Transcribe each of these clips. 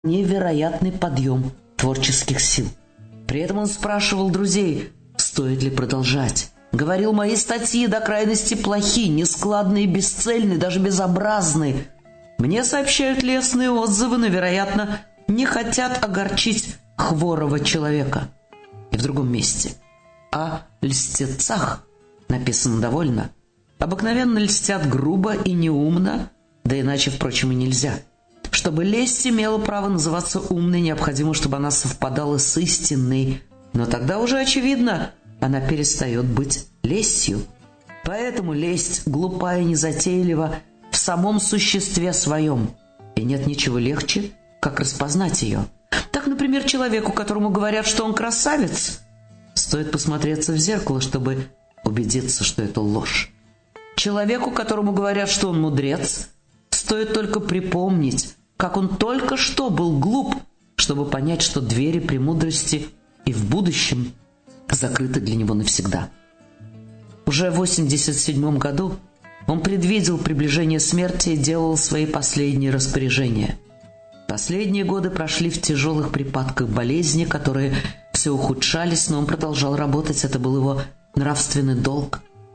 невероятный подъем творческих сил. При этом он спрашивал друзей, стоит ли продолжать. Говорил, мои статьи до крайности плохи, нескладные, бесцельные, даже безобразные. Мне сообщают лестные отзывы, но, вероятно, не хотят огорчить хворого человека. И в другом месте. О льстецах написано довольно. Обыкновенно льстят грубо и неумно, да иначе, впрочем, и нельзя. Чтобы лесть имела право называться умной, необходимо, чтобы она совпадала с истинной. Но тогда уже очевидно, она перестает быть лестью. Поэтому лесть глупа и незатейлива в самом существе своем. И нет ничего легче, как распознать ее. Так, например, человеку, которому говорят, что он красавец, стоит посмотреться в зеркало, чтобы убедиться, что это ложь. Человеку, которому говорят, что он мудрец, стоит только припомнить, как он только что был глуп, чтобы понять, что двери премудрости и в будущем закрыты для него навсегда. Уже в 1987 году он предвидел приближение смерти и делал свои последние распоряжения. Последние годы прошли в тяжелых припадках болезни, которые все ухудшались, но он продолжал работать, это был его нравственный долг.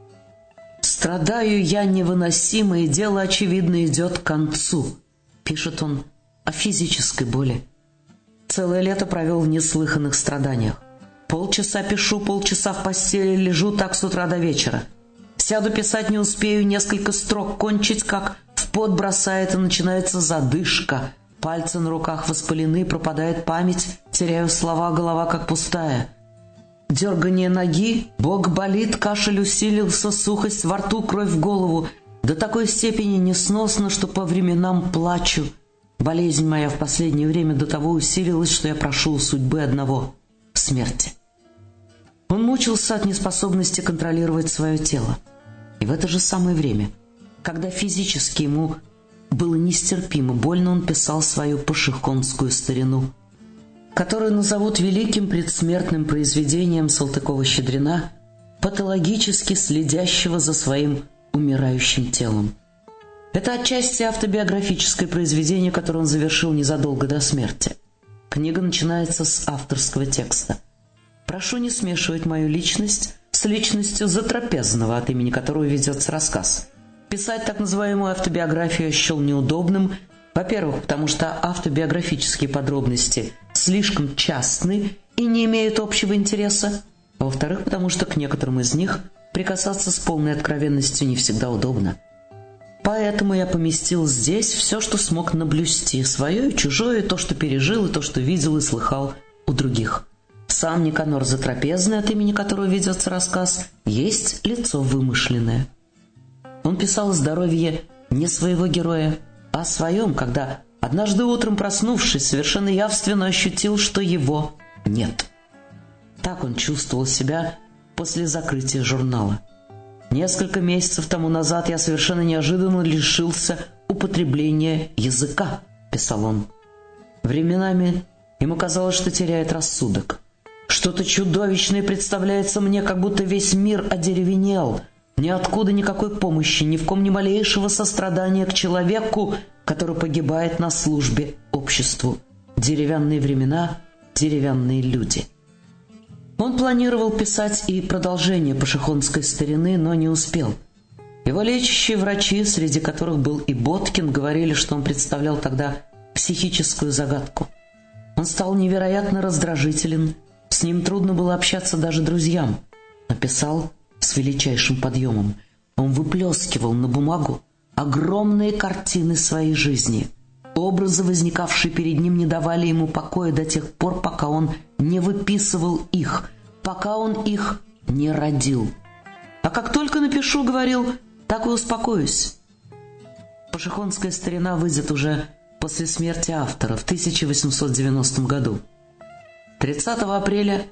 «Страдаю я невыносимо, и дело, очевидно, идет к концу», — пишет он о физической боли. «Целое лето провел в неслыханных страданиях. Полчаса пишу, полчаса в постели лежу, так с утра до вечера. Сяду писать, не успею несколько строк кончить, как в пот бросает и начинается задышка. Пальцы на руках воспалены, пропадает память, теряю слова, голова как пустая. Дергание ноги, бок болит, кашель усилился, сухость во рту, кровь в голову. До такой степени несносно, что по временам плачу. Болезнь моя в последнее время до того усилилась, что я прошу у судьбы одного — смерти». Он мучился от неспособности контролировать свое тело. И в это же самое время, когда физически ему было нестерпимо больно, он писал свою пашихонскую старину, которую назовут великим предсмертным произведением Салтыкова-Щедрина, патологически следящего за своим умирающим телом. Это отчасти автобиографическое произведение, которое он завершил незадолго до смерти. Книга начинается с авторского текста. «Прошу не смешивать мою личность с личностью затрапезного, от имени которого ведется рассказ. Писать так называемую автобиографию я счел неудобным, во-первых, потому что автобиографические подробности слишком частны и не имеют общего интереса, а во-вторых, потому что к некоторым из них прикасаться с полной откровенностью не всегда удобно. Поэтому я поместил здесь все, что смог наблюсти, свое и чужое, то, что пережил, и то, что видел и слыхал у других. Сам Никанор Затрапезный, от имени которого ведется рассказ, есть лицо вымышленное». Он писал о здоровье не своего героя, а о своем, когда однажды утром, проснувшись, совершенно явственно ощутил, что его нет. Так он чувствовал себя после закрытия журнала. «Несколько месяцев тому назад я совершенно неожиданно лишился употребления языка», — писал он. «Временами ему казалось, что теряет рассудок. Что-то чудовищное представляется мне, как будто весь мир одеревенел. Ниоткуда никакой помощи, ни в ком ни малейшего сострадания к человеку, который погибает на службе обществу. Деревянные времена, деревянные люди». Он планировал писать и продолжение пашихонской старины, но не успел. Его лечащие врачи, среди которых был и Боткин, говорили, что он представлял тогда психическую загадку. Он стал невероятно раздражителен, с ним трудно было общаться даже друзьям. Написал с величайшим подъемом. Он выплескивал на бумагу огромные картины своей жизни. Образы, возникавшие перед ним, не давали ему покоя до тех пор, пока он не выписывал их, пока он их не родил. А как только напишу, говорил, так и успокоюсь. Пашихонская старина выйдет уже после смерти автора в 1890 году. 30 апреля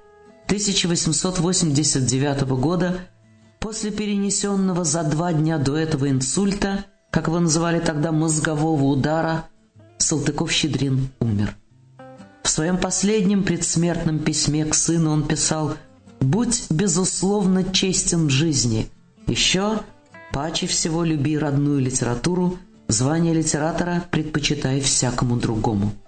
1889 года, после перенесенного за 2 дня до этого инсульта, как его называли тогда, мозгового удара, Салтыков-Щедрин умер. В своем последнем предсмертном письме к сыну он писал: «Будь, безусловно, честен в жизни. Еще паче всего люби родную литературу, звание литератора предпочитай всякому другому».